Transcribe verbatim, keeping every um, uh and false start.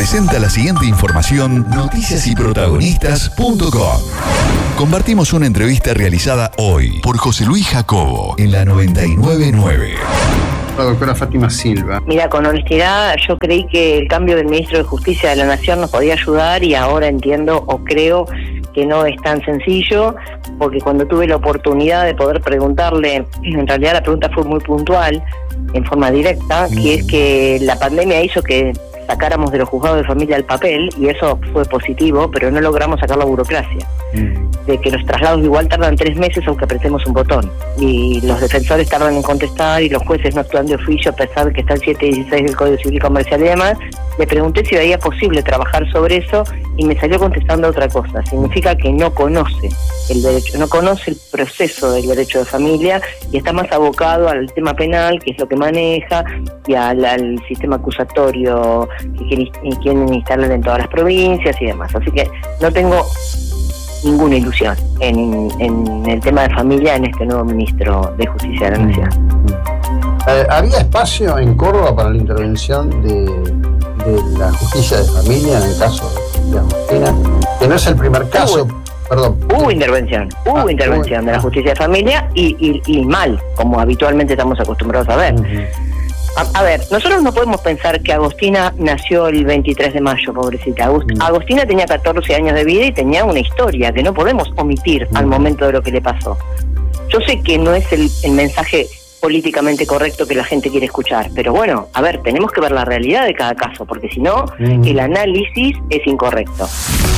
presenta la siguiente información noticias y protagonistas punto com. Compartimos una entrevista realizada hoy por José Luis Jacobo en la noventa y nueve punto nueve. La doctora Fátima Silva. Mira, con honestidad, yo creí que el cambio del ministro de Justicia de la Nación nos podía ayudar y ahora entiendo o creo que no es tan sencillo, porque cuando tuve la oportunidad de poder preguntarle, en realidad la pregunta fue muy puntual, en forma directa, mm. que es que la pandemia hizo que sacáramos de los juzgados de familia el papel, y eso fue positivo, pero no logramos sacar la burocracia. Mm. De que los traslados igual tardan tres meses aunque apretemos un botón, y los defensores tardan en contestar y los jueces no actúan de oficio a pesar de que está el siete dieciséis del Código Civil Comercial y demás. Le pregunté si veía posible trabajar sobre eso y me salió contestando otra cosa. Significa que no conoce el derecho, no conoce el proceso del derecho de familia y está más abocado al tema penal, que es lo que maneja, y al, al sistema acusatorio que quieren instalar en todas las provincias y demás. Así que no tengo ninguna ilusión en, en el tema de familia en este nuevo ministro de Justicia de la Nación. Eh, ¿Había espacio en Córdoba para la intervención de, de la justicia de familia en el caso de Agostina? Que no es el primer caso. Hubo, perdón. Hubo intervención, hubo ah, intervención hubo, de la justicia de familia y, y, y mal, como habitualmente estamos acostumbrados a ver. Uh-huh. A, a ver, nosotros no podemos pensar que Agostina nació el veintitrés de mayo, pobrecita. Agust- mm. Agostina tenía catorce años de vida y tenía una historia que no podemos omitir mm. al momento de lo que le pasó. Yo sé que no es el, el mensaje políticamente correcto que la gente quiere escuchar, pero bueno, a ver, tenemos que ver la realidad de cada caso, porque si no, mm. el análisis es incorrecto.